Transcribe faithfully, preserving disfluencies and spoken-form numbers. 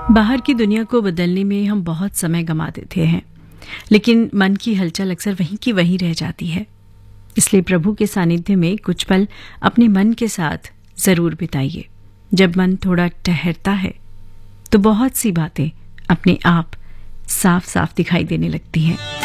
बाहर की दुनिया को बदलने में हम बहुत समय गंवा देते हैं, लेकिन मन की हलचल अक्सर वहीं की वहीं रह जाती है। इसलिए प्रभु के सानिध्य में कुछ पल अपने मन के साथ जरूर बिताइए। जब मन थोड़ा ठहरता है तो बहुत सी बातें अपने आप साफ साफ दिखाई देने लगती हैं।